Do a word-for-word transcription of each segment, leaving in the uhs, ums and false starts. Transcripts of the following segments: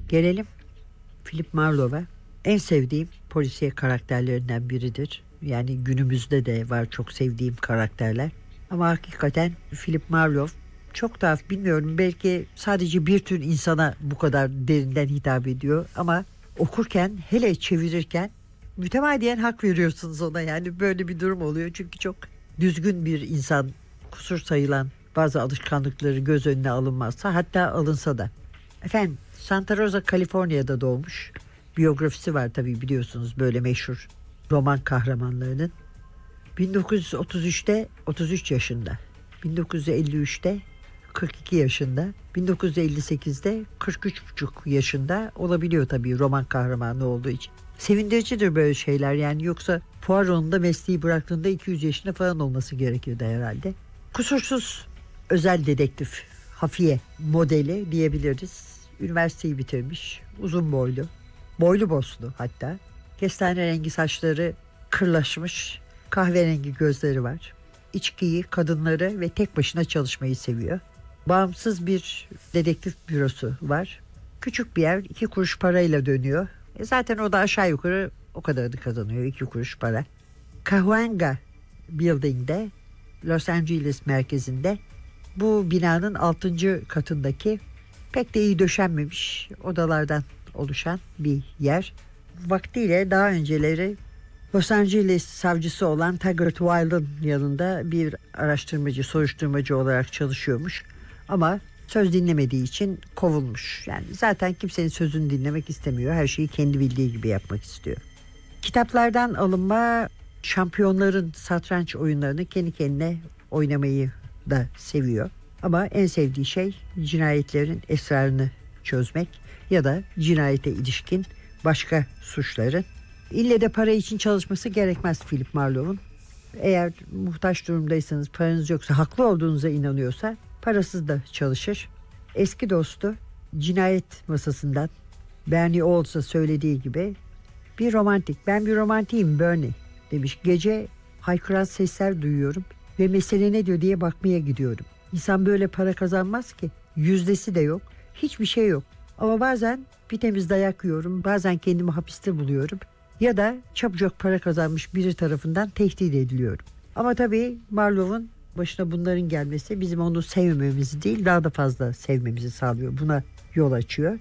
Gelelim Philip Marlowe'a. En sevdiğim polisiye karakterlerinden biridir. Yani günümüzde de var çok sevdiğim karakterler. Ama hakikaten Philip Marlowe çok tuhaf, bilmiyorum, belki sadece bir tür insana bu kadar derinden hitap ediyor. Ama okurken, hele çevirirken mütemadiyen hak veriyorsunuz ona. Yani böyle bir durum oluyor. Çünkü çok düzgün bir insan, kusur sayılan bazı alışkanlıkları göz önüne alınmazsa, hatta alınsa da. Efendim, Santa Rosa, Kaliforniya'da doğmuş. Biyografisi var tabii, biliyorsunuz, böyle meşhur roman kahramanlarının. bin dokuz yüz otuz üçte otuz üç yaşında, bin dokuz yüz elli üçte kırk iki yaşında, bin dokuz yüz elli sekizde kırk üç buçuk yaşında olabiliyor tabii, roman kahramanı olduğu için. Sevindiricidir böyle şeyler yani, yoksa Poirot'un da mesleği bıraktığında iki yüz yaşında falan olması gerekirdi herhalde. Kusursuz özel dedektif, hafiye modeli diyebiliriz. Üniversiteyi bitirmiş, uzun boylu, boylu boslu hatta. Kestane rengi saçları kırlaşmış, kahverengi gözleri var. İçkiyi, kadınları ve tek başına çalışmayı seviyor. Bağımsız bir dedektif bürosu var. Küçük bir yer, iki kuruş parayla dönüyor. E zaten o da aşağı yukarı o kadarını kazanıyor, iki kuruş para. Cahuenga Building'de, Los Angeles merkezinde, bu binanın altıncı katındaki pek de iyi döşenmemiş odalardan oluşan bir yer. Vaktiyle daha önceleri Los Angeles savcısı olan Taggart Wild'ın yanında bir araştırmacı, soruşturmacı olarak çalışıyormuş. Ama söz dinlemediği için kovulmuş. Yani zaten kimsenin sözünü dinlemek istemiyor. Her şeyi kendi bildiği gibi yapmak istiyor. Kitaplardan alınma, şampiyonların satranç oyunlarını kendi kendine oynamayı da seviyor. Ama en sevdiği şey cinayetlerin esrarını çözmek ya da cinayete ilişkin başka suçların. İlle de para için çalışması gerekmez Philip Marlowe'un. Eğer muhtaç durumdaysanız, paranız yoksa, haklı olduğunuza inanıyorsa parasız da çalışır. Eski dostu cinayet masasından Bernie Olds'a söylediği gibi, bir romantik, ben bir romantiyim Bernie demiş. Gece haykıran sesler duyuyorum ve mesele ne diyor diye bakmaya gidiyorum. İnsan böyle para kazanmaz ki. Yüzdesi de yok. Hiçbir şey yok. Ama bazen bir temiz dayak yiyorum. Bazen kendimi hapiste buluyorum. Ya da çabucak para kazanmış biri tarafından tehdit ediliyorum. Ama tabii Marlowe'un başına bunların gelmesi bizim onu sevmememizi değil, daha da fazla sevmemizi sağlıyor. Buna yol açıyor.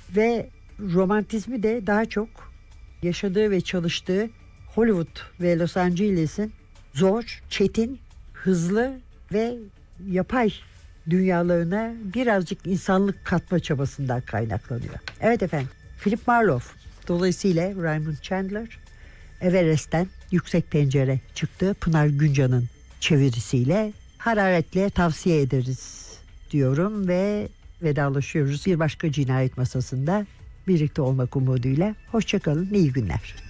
Ve romantizmi de daha çok yaşadığı ve çalıştığı Hollywood ve Los Angeles'in zor, çetin, hızlı ve yapay dünyalarına birazcık insanlık katma çabasından kaynaklanıyor. Evet efendim, Philip Marlowe, dolayısıyla Raymond Chandler, Everest'ten Yüksek Pencere çıktı. Pınar Güncan'ın çevirisiyle hararetle tavsiye ederiz diyorum ve vedalaşıyoruz. Bir başka cinayet masasında birlikte olmak umuduyla. Hoşçakalın, iyi günler.